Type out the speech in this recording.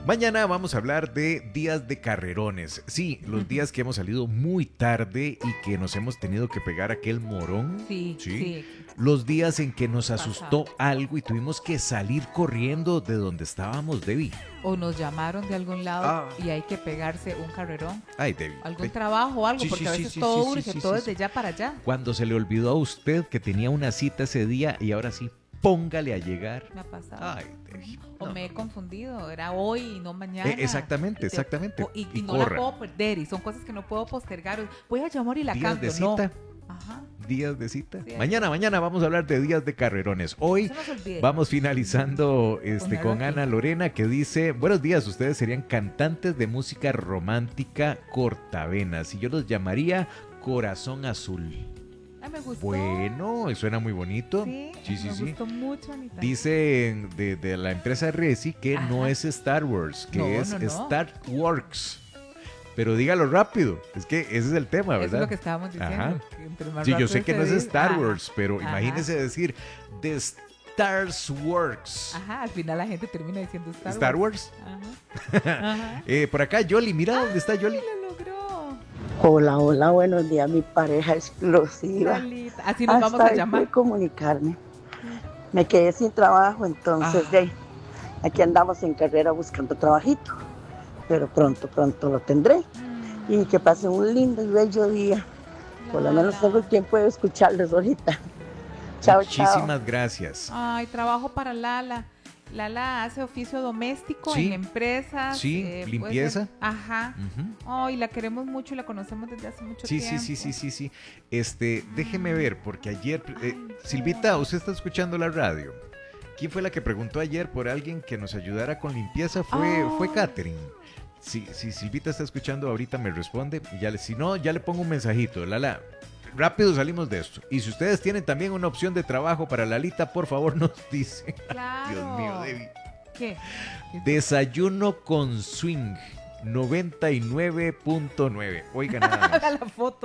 Mañana vamos a hablar de días de carrerones. Sí, los días que hemos salido muy tarde y que nos hemos tenido que pegar aquel morón. Sí. Los días en que nos asustó algo y tuvimos que salir corriendo de donde estábamos, Debbie. O nos llamaron de algún lado y hay que pegarse un carrerón. Ay, Debbie. Algún trabajo o algo, Sí, porque sí, a sí, veces sí, todo sí, urge, sí, todo sí, desde sí. ya para allá. Cuando se le olvidó a usted que tenía una cita ese día y ahora sí, póngale a llegar. Me ha pasado. Ay, Debbie. O me he confundido, era hoy y no mañana. Exactamente. Y no la puedo perder, y son cosas que no puedo postergar. Voy a llamar y la Días cambio, de cita. no. Ajá. Días de cita. Sí, Mañana vamos a hablar de días de carrerones. Hoy No se nos olvide. vamos finalizando con Ana Ana Lorena, que dice: buenos días, ustedes serían cantantes de música romántica cortavenas y yo los llamaría Corazón Azul. Ay, me gustó. Bueno, suena muy bonito. Sí, me gustó mucho, Anita. Dice de la empresa Resi que Ajá. no es Star Wars, que No, es no. Star Works. Pero dígalo rápido, es que ese es el tema, ¿verdad? Eso es lo que estábamos diciendo. Ajá. Que entre más Sí, yo rápido sé que se no es diga. Star Ajá. Wars, pero Ajá. imagínese decir The Stars Works. Ajá, al final la gente termina diciendo Star Wars. Ajá. Ajá. Por acá, Yoli, mira dónde está Yoli. Lo logró. Hola, buenos días, mi pareja explosiva. Lalita. Así nos vamos a llamar. Pude comunicarme. Me quedé sin trabajo, entonces aquí andamos en carrera buscando trabajito. Pero pronto lo tendré. Y que pasen un lindo y bello día. Por lo menos tengo el tiempo de escucharles ahorita. Chao. Muchísimas gracias. Ay, trabajo para Lala. Lala hace oficio doméstico Sí. en empresas. Sí, puede limpieza. ser. Ajá. Ujú. Ay, la queremos mucho y la conocemos desde hace mucho tiempo. Sí. Déjeme ver, porque ayer, Silvita, usted está escuchando la radio. ¿Quién fue la que preguntó ayer por alguien que nos ayudara con limpieza? Fue Catherine. Si Silvita está escuchando, ahorita me responde. Y si no, ya le pongo un mensajito. Lala, rápido salimos de esto. Y si ustedes tienen también una opción de trabajo para Lalita, por favor nos dicen. Claro. Dios mío, Debbie. ¿Qué? Desayuno con swing 99.9. Oiga nada más. Haga la foto.